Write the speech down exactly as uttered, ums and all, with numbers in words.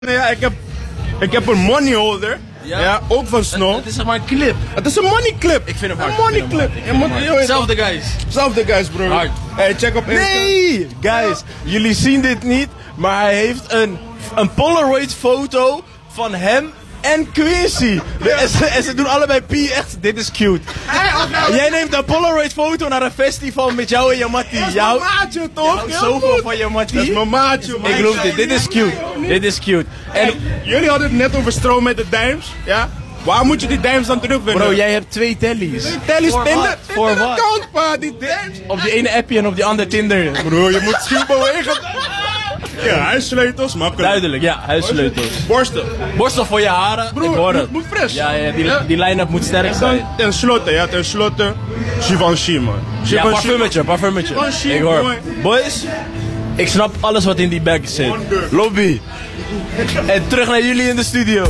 Ja, ik heb, ik heb een money holder. Ja, ja ook van Snow. Het is zeg maar een clip. Het is een money clip. Ik vind hem hard. Een money clip. Zelfde guys. Zelfde guys, bro. Hard. Hey, check op Insta. Nee! Guys, jullie zien dit niet, maar hij heeft een, een Polaroid foto van hem en Quincy. De- En, ze, en ze doen allebei P echt, dit is cute. Jij neemt een Polaroid foto naar een festival met jou en je mattie. Dat is Jou, mijn maatje, toch? je houdt zoveel van je mattie. Dat is mijn maatje, man. Ik geloof dit, dit is cute. Dit is cute. En Hey, jullie hadden het net over stroom met de dimes, ja? Waar moet je die dimes dan terugvinden? bro, jij hebt twee tellies. Tel eens Voor Tinder, wat? Voor Tinder wat? account, pa, die dimes. Op die ene appje en op die andere Tinder. Bro, je moet schuw bewegen. Ja, huissleutels, makkelijk. Duidelijk, ja, huissleutels. Borstel. Borstel voor je haren, Broer, ik hoor het. moet- moet fris. Ja, ja, die, Ja. die line-up moet sterk zijn. Dan ten slotte, ja, ten slotte, Givenchy, man. Ja, Givenchy. parfumetje, parfumetje. Givenchy, Ik hoor. boy. Boys, ik snap alles wat in die bag zit. Wonder. Lobby. En terug naar jullie in de studio.